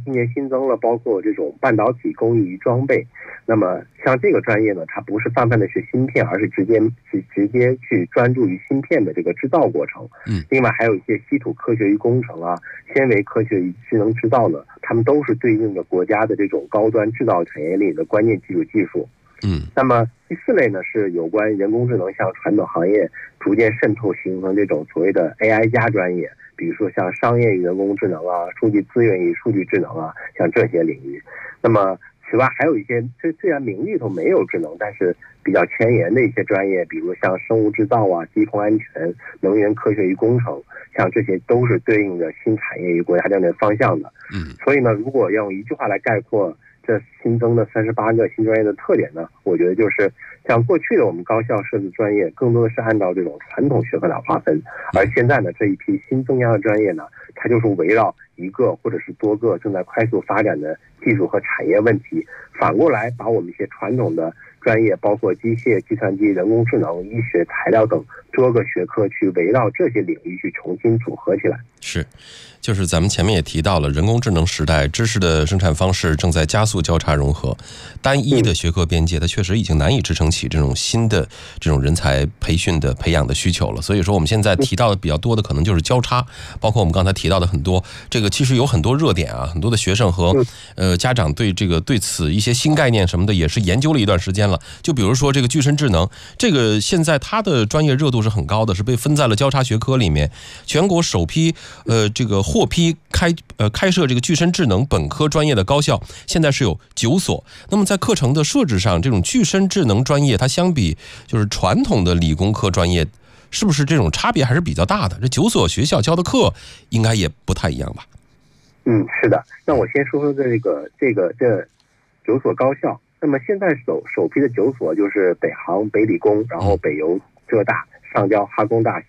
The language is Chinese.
今年新增了包括这种半导体工艺与装备。那么像这个专业呢，它不是泛泛的学芯片，而是直接去专注于芯片的这个制造过程。另外还有一些稀土科学与工程啊、纤维科学与智能制造呢，它们都是对应着国家的这种高端制造产业链的关键基础技术。那么第4类呢，是有关人工智能向传统行业逐渐渗透形成这种所谓的 AI 加专业，比如说像商业与人工智能啊、数据资源与数据智能啊，像这些领域。那么此外还有一些虽然名里头没有智能，但是比较前沿的一些专业，比如像生物制造啊、疾控安全、能源科学与工程，像这些都是对应着新产业与国家战略方向的。所以呢，如果要用一句话来概括这新增的38个新专业的特点呢，我觉得就是像过去的我们高校设置专业更多的是按照这种传统学科来划分，而现在呢这一批新增加的专业呢，它就是围绕一个或者是多个正在快速发展的技术和产业问题，反过来把我们一些传统的专业，包括机械、计算机、人工智能、医学、材料等多个学科，去围绕这些领域去重新组合起来。 是，就是咱们前面也提到了，人工智能时代，知识的生产方式正在加速交叉融合，单一的学科边界它确实已经难以支撑起这种新的这种人才培养的需求了。所以说我们现在提到的比较多的可能就是交叉，包括我们刚才提到的很多，这个其实有很多热点啊，很多的学生和家长对此一些新概念什么的也是研究了一段时间了。就比如说这个具身智能，这个现在它的专业热度是很高的，是被分在了交叉学科里面。全国首批这个获批开设这个具身智能本科专业的高校，现在是有9所。那么在课程的设置上，这种具身智能专业它相比就是传统的理工科专业，是不是这种差别还是比较大的？这9所学校教的课应该也不太一样吧？ 是的。那我先说说这9所高校。那么现在首批的9所就是北航、北理工，然后北邮、浙大、上交、哈工大、